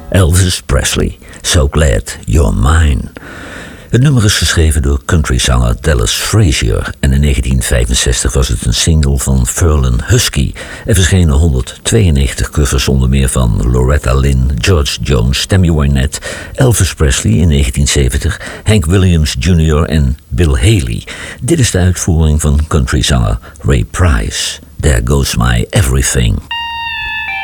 Elvis Presley, So Glad You're Mine. Het nummer is geschreven door countryzanger Dallas Frazier en in 1965 was het een single van Ferlin Husky. Er verschenen 192 covers onder meer van Loretta Lynn, George Jones, Tammy Wynette, Elvis Presley in 1970, Hank Williams Jr. en Bill Haley. Dit is de uitvoering van countryzanger Ray Price. There Goes My Everything.